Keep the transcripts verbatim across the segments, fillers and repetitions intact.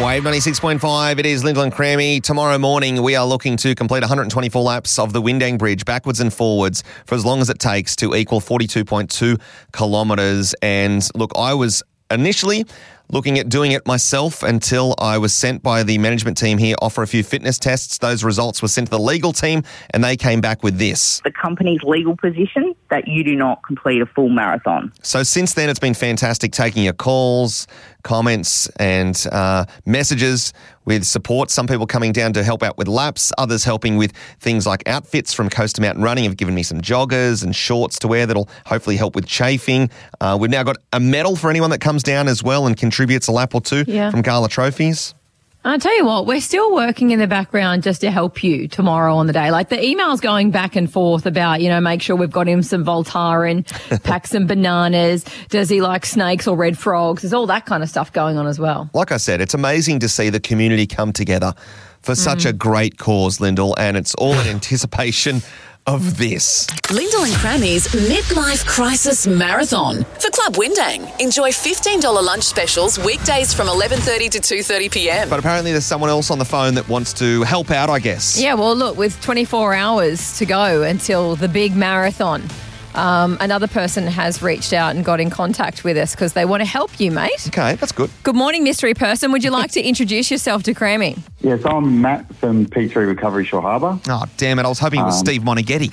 Wave ninety-six point five, it is Lyndall and Crammy. Tomorrow morning, we are looking to complete one hundred twenty-four laps of the Windang Bridge, backwards and forwards, for as long as it takes to equal forty-two point two kilometres. And look, I was initially looking at doing it myself until I was sent by the management team here, offer a few fitness tests. Those results were sent to the legal team, and they came back with this. The company's legal position that you do not complete a full marathon. So since then, it's been fantastic taking your calls, comments and uh, messages with support. Some people coming down to help out with laps, others helping with things like outfits from Coast to Mountain Running have given me some joggers and shorts to wear that'll hopefully help with chafing. Uh, we've now got a medal for anyone that comes down as well and contributes a lap or two Yeah. from Gala Trophies. I tell you what, we're still working in the background just to help you tomorrow on the day. Like the emails going back and forth about, you know, make sure we've got him some Voltaren, pack some bananas. Does he like snakes or red frogs? There's all that kind of stuff going on as well. Like I said, it's amazing to see the community come together for such Mm. a great cause, Lyndall, and it's all in anticipation of this. Lyndall and Crammy's Midlife Crisis Marathon. For Club Windang, enjoy fifteen dollars lunch specials weekdays from eleven thirty to two thirty p.m. But apparently there's someone else on the phone that wants to help out, I guess. Yeah, well, look, with twenty-four hours to go until the big marathon, um, another person has reached out and got in contact with us because they want to help you, mate. Okay, that's good. Good morning, mystery person. Would you like to introduce yourself to Crammy? Yes, I'm Matt from P three Recovery Shore Harbour. Oh, damn it. I was hoping it was Um, Steve Monaghetti.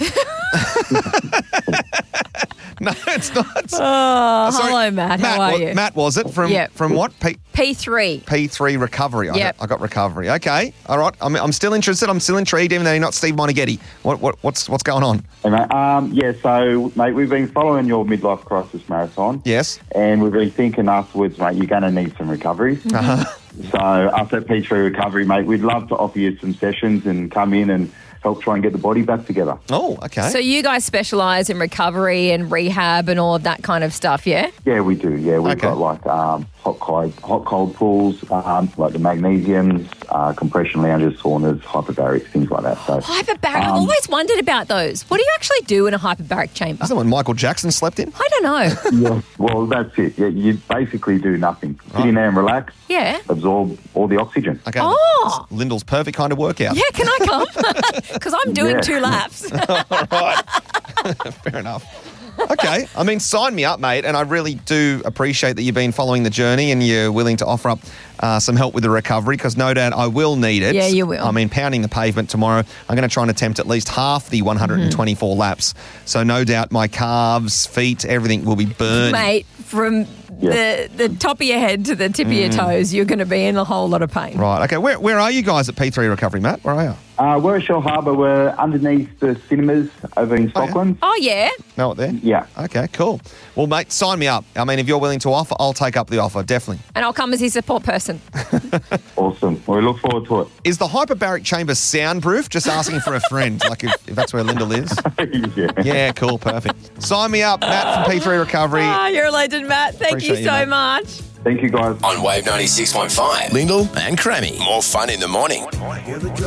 No, it's not. Oh, Sorry, hello, Matt. How are wa- you? Matt, was it? From Yep. from what? P- P three. P3 Recovery. I, Yep. got, I got recovery. Okay. All right. I'm, I'm still interested. I'm still intrigued, even though you're not Steve Monaghetti. What, what, what's, what's going on? Hey, mate. Um, yeah, so, mate, we've been following your midlife crisis marathon. Yes. And we've been thinking afterwards, mate, you're going to need some recovery. Uh-huh. So, us at P three Recovery, mate, we'd love to offer you some sessions and come in and help try and get the body back together. Oh, okay. So you guys specialise in recovery and rehab and all of that kind of stuff, yeah? Yeah, we do. Yeah, we've Okay. got like um, hot cold hot cold pools, um, like the magnesiums, uh, compression lounges, saunas, hyperbarics, things like that. So Hyperbaric. I've Um, always wondered about those. What do you actually do in a hyperbaric chamber? Is that when Michael Jackson slept in? I don't know. yeah, well, that's it. Yeah, you basically do nothing. Sit in there and relax, Yeah. absorb all the oxygen. Okay. Oh. Lyndall's perfect kind of workout. Yeah, can I come? Because I'm doing Yeah. two laps. Right. Fair enough. Okay. I mean, sign me up, mate. And I really do appreciate that you've been following the journey and you're willing to offer up uh, some help with the recovery, because no doubt I will need it. Yeah, you will. I mean, pounding the pavement tomorrow, I'm going to try and attempt at least half the one hundred twenty-four Mm-hmm. laps. So no doubt my calves, feet, everything will be burned. Mate, from Yeah. the, the top of your head to the tip of your toes, you're going to be in a whole lot of pain. Right. Okay. Where, where are you guys at P three Recovery, Matt? Where are you? Uh, we're at Shore Harbour. We're underneath the cinemas over in Oh, yeah. Stockland. Oh, yeah? Know it there? Yeah. Okay, cool. Well, mate, sign me up. I mean, if you're willing to offer, I'll take up the offer, definitely. And I'll come as his support person. Awesome. We look forward to it. Is the hyperbaric chamber soundproof? Just asking for a friend, like if, if that's where Lyndall is. yeah. Yeah, cool, perfect. Sign me up, Matt from P three Recovery. Ah, you're a legend, Matt. Thank Appreciate you you, so mate. much. Thank you, guys. On Wave ninety-six point five, Lyndall and Crammy. More fun in the morning.